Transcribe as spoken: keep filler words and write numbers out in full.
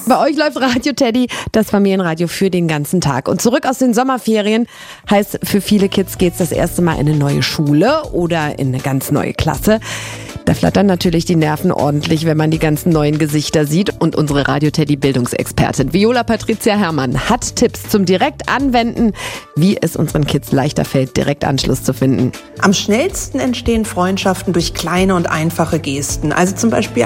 Bei euch läuft Radio Teddy, das Familienradio für den ganzen Tag. Und zurück aus den Sommerferien heißt, für viele Kids geht's das erste Mal in eine neue Schule oder in eine ganz neue Klasse. Da flattern natürlich die Nerven ordentlich, wenn man die ganzen neuen Gesichter sieht. Und unsere Radio Teddy Bildungsexpertin Viola Patricia Herrmann hat Tipps zum direkt anwenden, wie es unseren Kids leichter fällt, direkt Anschluss zu finden. Am schnellsten entstehen Freundschaften durch kleine und einfache Gesten. Also zum Beispiel